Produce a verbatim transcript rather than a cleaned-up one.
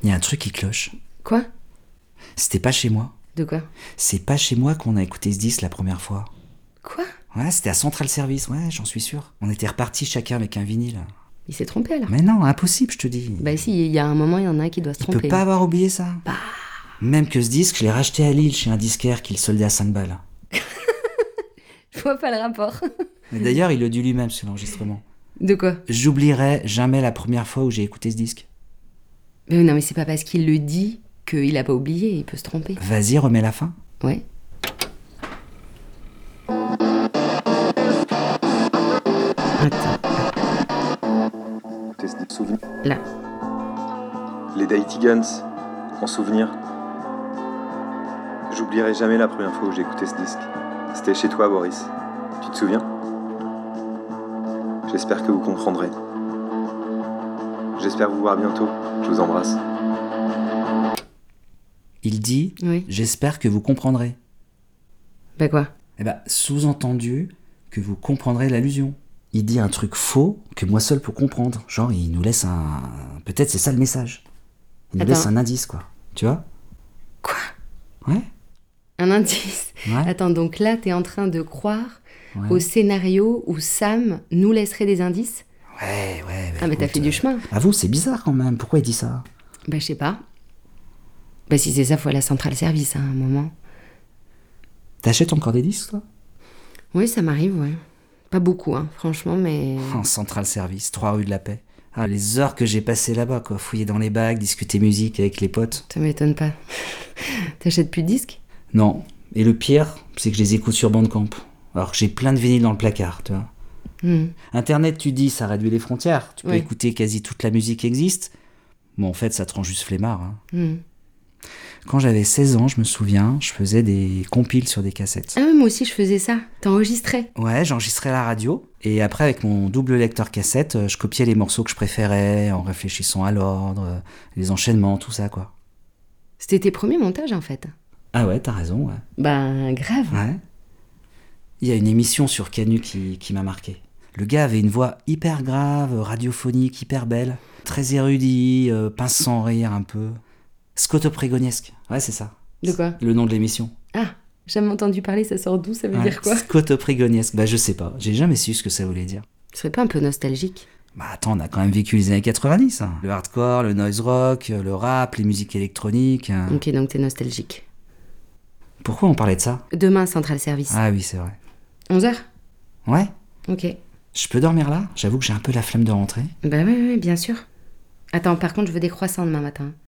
Il y a un truc qui cloche. Quoi? C'était pas chez moi. De quoi? C'est pas chez moi qu'on a écouté ce disque la première fois. Quoi? Ouais, c'était à Central Service, ouais, j'en suis sûr. On était repartis chacun avec un vinyle. Il s'est trompé alors? Mais non, impossible, je te dis. Bah si, il y a un moment, il y en a un qui doit se Il tromper. peut pas avoir oublié ça. Bah... Même que ce disque, je l'ai racheté à Lille chez un disquaire qui le soldait à cinq balles. Je vois pas le rapport. Et d'ailleurs, il le dit lui-même sur l'enregistrement. De quoi? J'oublierai jamais la première fois où j'ai écouté ce disque. Mais non, mais c'est pas parce qu'il le dit qu'il a pas oublié, il peut se tromper. Vas-y, remets la fin. Ouais. Attends. Test de souvenir. Là. Les Daitigans, en souvenir. J'oublierai jamais la première fois où j'ai écouté ce disque. C'était chez toi, Boris. Tu te souviens? J'espère que vous comprendrez. J'espère vous voir bientôt. Je vous embrasse. Il dit Oui. « J'espère que vous comprendrez Bah quoi? ». Eh ben, sous-entendu que vous comprendrez l'allusion. Il dit un truc faux que moi seul peux comprendre. Genre, il nous laisse un... Peut-être c'est ça le message. Il nous Attends. laisse un indice, quoi. Tu vois? Quoi? Ouais. Un indice? Ouais. Attends, donc là, t'es en train de croire Ouais. au scénario où Sam nous laisserait des indices? Ouais, ouais. Ah, mais t'as écoute, fait du euh, chemin. Avoue, c'est bizarre quand même. Pourquoi il dit ça? Bah, je sais pas. Bah, si c'est ça, faut aller à Central Service à un moment. T'achètes encore des disques, toi? Oui, ça m'arrive, ouais. Pas beaucoup, hein, franchement, mais... En Central Service, trois rue de la Paix. Ah, les heures que j'ai passées là-bas, quoi. Fouiller dans les bacs, discuter musique avec les potes. Ça m'étonne pas. T'achètes plus de disques? Non. Et le pire, c'est que je les écoute sur Bandcamp. Alors que j'ai plein de vinyles dans le placard, tu vois. Hmm. Internet, tu dis, ça réduit les frontières. Tu peux Ouais. écouter quasi toute la musique qui existe. Bon, en fait, ça te rend juste flemmard. Hein. Hmm. Quand j'avais seize ans, je me souviens, je faisais des compiles sur des cassettes. Ah oui, moi aussi, je faisais ça. T'enregistrais? Ouais, j'enregistrais à la radio. Et après, avec mon double lecteur cassette, euh, je copiais les morceaux que je préférais en réfléchissant à l'ordre, euh, les enchaînements, tout ça, quoi. C'était tes premiers montages, en fait. Ah ouais, t'as raison, ouais. Ben, grave. Ouais. Il y a une émission sur Canu qui, qui m'a marqué. Le gars avait une voix hyper grave, radiophonique, hyper belle, très érudit, euh, pince sans rire un peu. Scotoprégoniesque. Ouais, c'est ça. De quoi? Le nom de l'émission. Ah, jamais entendu parler, ça sort d'où? Ça veut Ouais, dire quoi? Scotoprégoniesque. Bah, je sais pas. J'ai jamais su ce que ça voulait dire. Tu serais pas un peu nostalgique? Bah, attends, on a quand même vécu les années quatre-vingt-dix. Hein. Le hardcore, le noise rock, le rap, les musiques électroniques. hein. Ok, donc t'es nostalgique. Pourquoi on parlait de ça? Demain, Central Service. Ah oui, c'est vrai. onze heures? Ouais. Ok. Je peux dormir là? J'avoue que j'ai un peu la flemme de rentrer. Bah ouais, ouais, bien sûr. Attends, par contre, je veux des croissants demain matin.